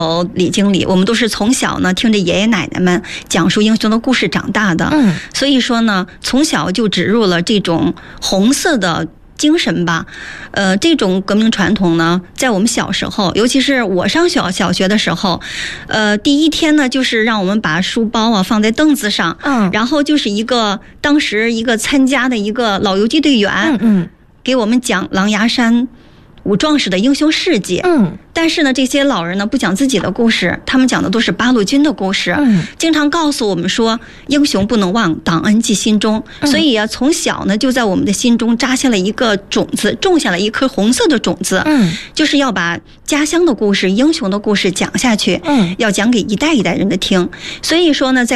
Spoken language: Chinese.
李经理，我们都是从小呢听着爷爷奶奶们讲述英雄的故事长大的，所以说呢，从小就植入了这种红色的精神吧。这种革命传统呢，在我们小时候，尤其是我上小学的时候，第一天呢，就是让我们把书包啊放在凳子上，然后就是当时一个参加的一个老游击队员，给我们讲狼牙山武壮士的英雄事迹。但是呢，这些老人呢不讲自己的故事，他们讲的都是八路军的故事，经常告诉我们说英雄不能忘，党恩记心中。所以啊，从小呢就在我们的心中扎下了一个种子，种下了一颗红色的种子，就是要把家乡的故事、英雄的故事讲下去，要讲给一代一代人的听。所以说呢，在